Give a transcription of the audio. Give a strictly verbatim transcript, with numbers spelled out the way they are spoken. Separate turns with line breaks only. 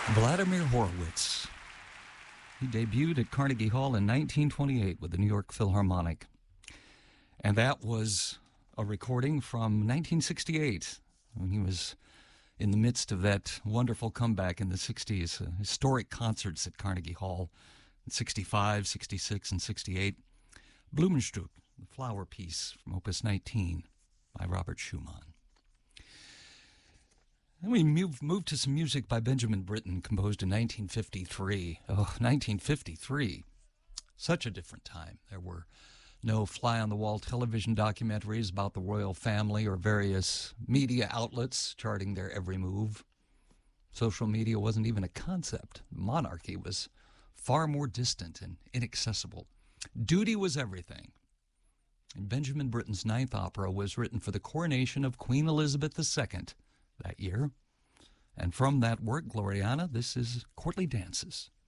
Vladimir Horowitz. He debuted at Carnegie Hall in nineteen twenty-eight with the New York Philharmonic. And that was a recording from nineteen sixty-eight, when he was in the midst of that wonderful comeback in the sixties, uh, historic concerts at Carnegie Hall in sixty-five, sixty-six, and sixty-eight. Blumenstück, the Flower Piece from Opus nineteen by Robert Schumann. Then we move, move to some music by Benjamin Britten, composed in nineteen fifty-three. Oh, nineteen fifty-three. Such a different time. There were no fly-on-the-wall television documentaries about the royal family or various media outlets charting their every move. Social media wasn't even a concept. Monarchy was far more distant and inaccessible. Duty was everything. And Benjamin Britten's ninth opera was written for the coronation of Queen Elizabeth the Second that year. And from that work, Gloriana, this is Courtly Dances.